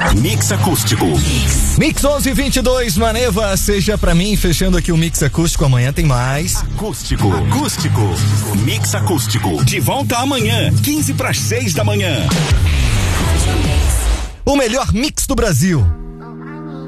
Mix Acústico. Mix 11:22, Maneva, seja pra mim, fechando aqui o Mix Acústico, amanhã tem mais. Acústico. Mix Acústico. De volta amanhã, 5:45 da manhã. O melhor mix do Brasil.